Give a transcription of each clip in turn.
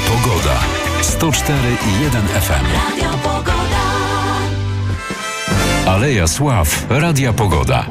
Pogoda. 104,1 FM. Radio Pogoda. Aleja Sław. Radia Pogoda.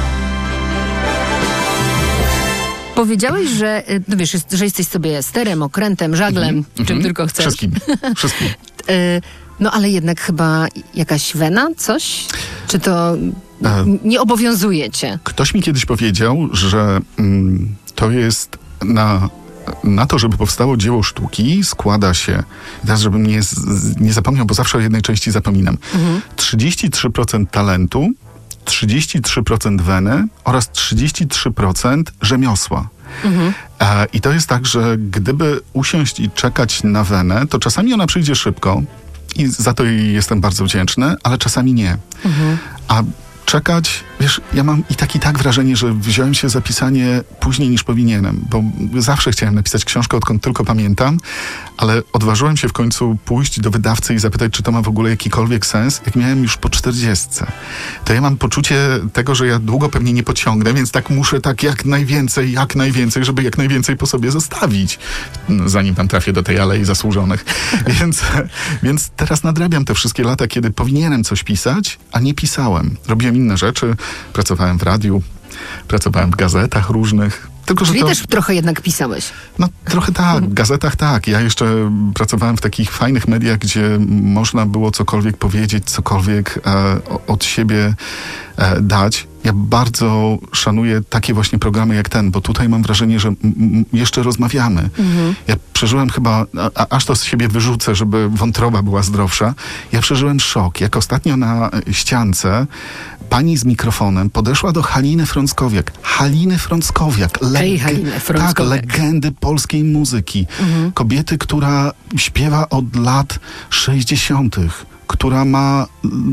Powiedziałeś, że, no wiesz, że jesteś sobie sterem, okrętem, żaglem, czym tylko chcesz. Wszystkim. No ale jednak chyba jakaś wena, coś? Czy to nie obowiązuje cię? Ktoś mi kiedyś powiedział, że to jest na to, żeby powstało dzieło sztuki, składa się, teraz żebym nie zapomniał, bo zawsze o jednej części zapominam, 33% talentu, 33% weny oraz 33% rzemiosła. I to jest tak, że gdyby usiąść i czekać na wenę, to czasami ona przyjdzie szybko i za to jej jestem bardzo wdzięczny, ale czasami nie. A czekać, wiesz, ja mam i tak wrażenie, że wziąłem się za pisanie później niż powinienem, bo zawsze chciałem napisać książkę, odkąd tylko pamiętam, ale odważyłem się w końcu pójść do wydawcy i zapytać, czy to ma w ogóle jakikolwiek sens, jak miałem już po 40. To ja mam poczucie tego, że ja długo pewnie nie pociągnę, więc tak muszę jak najwięcej, żeby jak najwięcej po sobie zostawić, zanim tam trafię do tej Alei Zasłużonych. Więc teraz nadrabiam te wszystkie lata, kiedy powinienem coś pisać, a nie pisałem. Robiłem inne rzeczy, pracowałem w radiu, pracowałem w gazetach różnych. Tylko, Czyli też trochę jednak pisałeś. No trochę tak, w gazetach tak. Ja jeszcze pracowałem w takich fajnych mediach, gdzie można było cokolwiek powiedzieć, cokolwiek od siebie dać. Ja bardzo szanuję takie właśnie programy jak ten, bo tutaj mam wrażenie, że jeszcze rozmawiamy. Ja przeżyłem chyba, aż to z siebie wyrzucę, żeby wątroba była zdrowsza. Ja przeżyłem szok, jak ostatnio na ściance pani z mikrofonem podeszła do Haliny Frąckowiak. Haliny Frąckowiak. Tak, legendy polskiej muzyki. Kobiety, która śpiewa od lat 60., która ma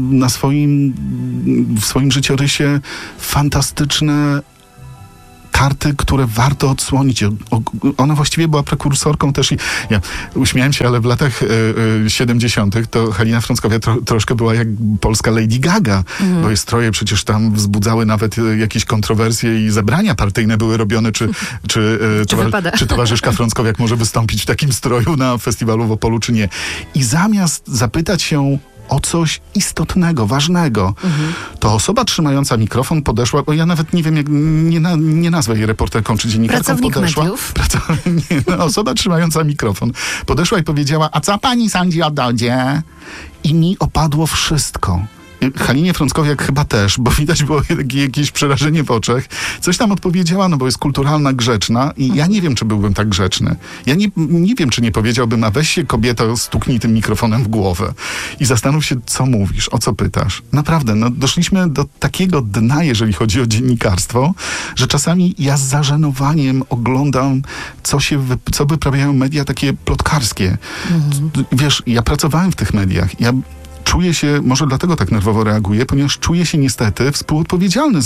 w swoim życiorysie fantastyczne karty, które warto odsłonić. Ona właściwie była prekursorką też ja uśmiałem się, ale w latach 70. to Halina Frąckowiak troszkę była jak polska Lady Gaga, bo jej stroje przecież tam wzbudzały nawet jakieś kontrowersje i zebrania partyjne były robione, czy towarzyszka Frąckowiak może wystąpić w takim stroju na festiwalu w Opolu, czy nie. I zamiast zapytać się o coś istotnego, ważnego, to osoba trzymająca mikrofon podeszła, bo ja nawet nie wiem, nie nazwę jej reporterką czy dziennikarką. Pracownik podeszła. mediów? Osoba trzymająca mikrofon podeszła i powiedziała, a co pani sądzi o Dodzie? I mi opadło wszystko. Halinie Frąckowiak chyba też, bo widać było jakieś przerażenie w oczach. Coś tam odpowiedziała, no bo jest kulturalna, grzeczna i ja nie wiem, czy byłbym tak grzeczny. Ja nie wiem, czy nie powiedziałbym, a weź się kobieto, stuknij tym mikrofonem w głowę i zastanów się, co mówisz, o co pytasz. Naprawdę, no doszliśmy do takiego dna, jeżeli chodzi o dziennikarstwo, że czasami ja z zażenowaniem oglądam, co wyprawiają media takie plotkarskie. Wiesz, ja pracowałem w tych mediach, ja czuję się, może dlatego tak nerwowo reaguję, ponieważ czuję się niestety współodpowiedzialny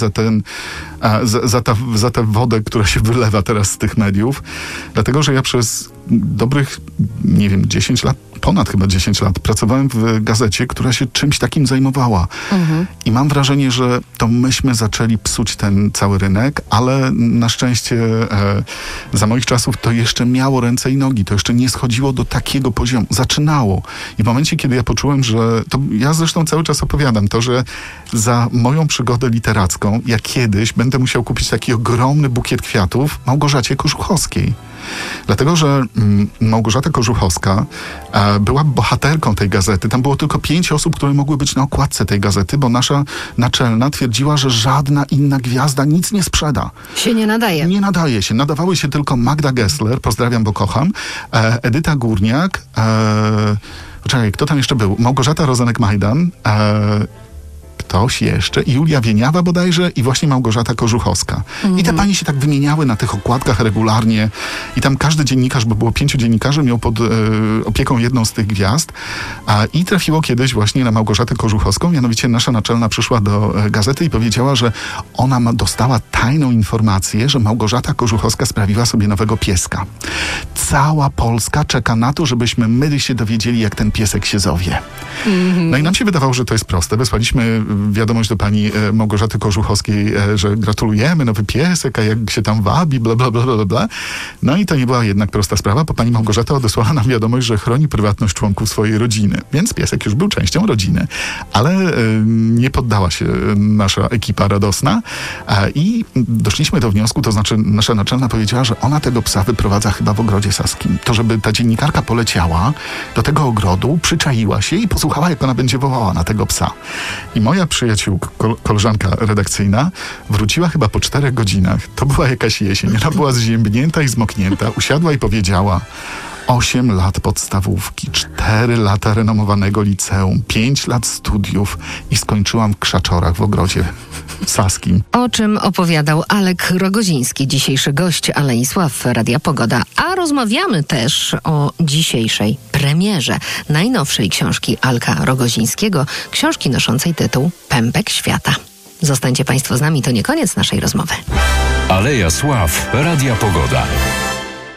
za tę wodę, która się wylewa teraz z tych mediów. Dlatego, że ja przez dobrych, nie wiem, 10 lat, ponad chyba 10 lat pracowałem w gazecie, która się czymś takim zajmowała. I mam wrażenie, że to myśmy zaczęli psuć ten cały rynek, ale na szczęście za moich czasów to jeszcze miało ręce i nogi. To jeszcze nie schodziło do takiego poziomu. Zaczynało. I w momencie, kiedy ja poczułem, że to ja zresztą cały czas opowiadam to, że za moją przygodę literacką ja kiedyś będę musiał kupić taki ogromny bukiet kwiatów Małgorzacie Kożuchowskiej. Dlatego, że Małgorzata Kożuchowska była bohaterką tej gazety. Tam było tylko 5 osób, które mogły być na okładce tej gazety, bo nasza naczelna twierdziła, że żadna inna gwiazda nic nie sprzeda. Się nie nadaje. Nie nadaje się. Nadawały się tylko Magda Gessler, pozdrawiam, bo kocham, Edyta Górniak, poczekaj, kto tam jeszcze był? Małgorzata Rozenek-Majdan, ktoś jeszcze, Julia Wieniawa bodajże i właśnie Małgorzata Kożuchowska. I te panie się tak wymieniały na tych okładkach regularnie i tam każdy dziennikarz, bo było 5 dziennikarzy, miał pod opieką jedną z tych gwiazd i trafiło kiedyś właśnie na Małgorzatę Kożuchowską, mianowicie nasza naczelna przyszła do gazety i powiedziała, że ona dostała tajną informację, że Małgorzata Kożuchowska sprawiła sobie nowego pieska. Cała Polska czeka na to, żebyśmy my się dowiedzieli, jak ten piesek się zowie. No i nam się wydawało, że to jest proste. Wysłaliśmy wiadomość do pani Małgorzaty Kożuchowskiej, że gratulujemy, nowy piesek, a jak się tam wabi, bla, bla, bla, bla, bla. No i to nie była jednak prosta sprawa, bo pani Małgorzata odesłała nam wiadomość, że chroni prywatność członków swojej rodziny. Więc piesek już był częścią rodziny. Ale nie poddała się nasza ekipa radosna i doszliśmy do wniosku, to znaczy nasza naczelna powiedziała, że ona tego psa wyprowadza chyba w ogrodzie saskim. To, żeby ta dziennikarka poleciała do tego ogrodu, przyczaiła się i posłuchała, jak ona będzie wołała na tego psa. I moja przyjaciółka, koleżanka redakcyjna wróciła chyba po 4 godzinach. To była jakaś jesień. Ona była zziębnięta i zmoknięta. Usiadła i powiedziała: 8 lat podstawówki, 4 lata renomowanego liceum, 5 lat studiów i skończyłam w Krzaczorach w ogrodzie saskim. O czym opowiadał Alek Rogoziński, dzisiejszy gość Alei Sław Radia Pogoda. A rozmawiamy też o dzisiejszej premierze najnowszej książki Alka Rogozińskiego, książki noszącej tytuł Pępek Świata. Zostańcie Państwo z nami, to nie koniec naszej rozmowy. Aleja Sław Radia Pogoda.